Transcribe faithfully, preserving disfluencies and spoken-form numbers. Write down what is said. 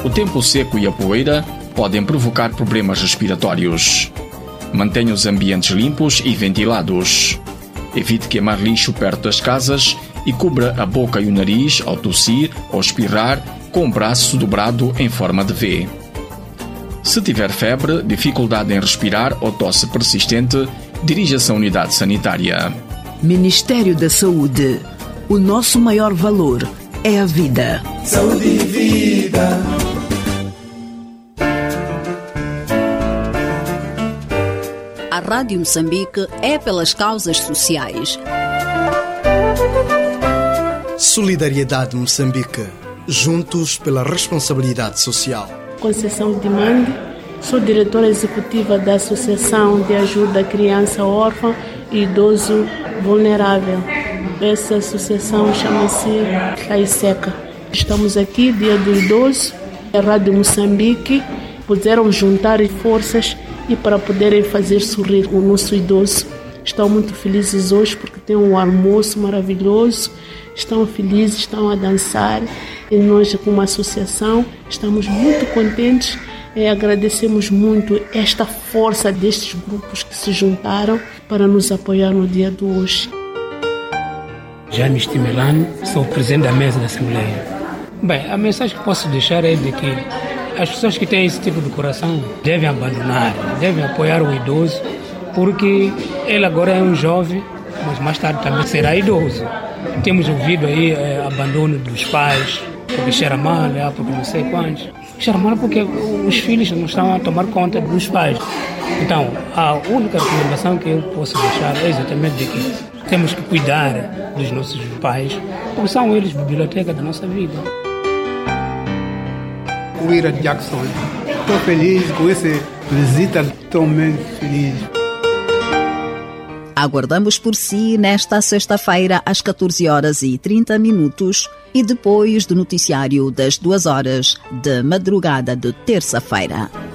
O tempo seco e a poeira podem provocar problemas respiratórios. Mantenha os ambientes limpos e ventilados. Evite queimar lixo perto das casas e cubra a boca e o nariz ao tossir ou espirrar com o braço dobrado em forma de V. Se tiver febre, dificuldade em respirar ou tosse persistente, dirija-se à unidade sanitária. Ministério da Saúde. O nosso maior valor é a vida. Saúde e vida. A Rádio Moçambique é pelas causas sociais. Solidariedade Moçambique. Juntos pela responsabilidade social. Conceição de Mande, sou diretora executiva da Associação de Ajuda à Criança Órfã e Idoso Vulnerável. Essa associação chama-se AISECA. Estamos aqui, Dia do Idoso, a Rádio Moçambique, puderam juntar forças e para poderem fazer sorrir o nosso idoso. Estão muito felizes hoje porque tem um almoço maravilhoso, estão felizes, estão a dançar. E nós, como associação, estamos muito contentes e agradecemos muito esta força destes grupos que se juntaram para nos apoiar no dia de hoje. Jaime Stimelano, sou o presidente da mesa da Assembleia. Bem, a mensagem que posso deixar é de que as pessoas que têm esse tipo de coração devem abandonar, devem apoiar o idoso, porque ele agora é um jovem, mas mais tarde também será idoso. Temos ouvido aí é, abandono dos pais, porque cheira mal, é, porque não sei quantos. Cheira mal porque os filhos não estão a tomar conta dos pais. Então, a única recomendação que eu posso deixar é exatamente de que temos que cuidar dos nossos pais, porque são eles a biblioteca da nossa vida. Wira Jackson, estou feliz com essa visita, estou muito feliz. Aguardamos por si nesta sexta-feira às catorze horas e trinta minutos e depois do noticiário das duas horas de madrugada de terça-feira.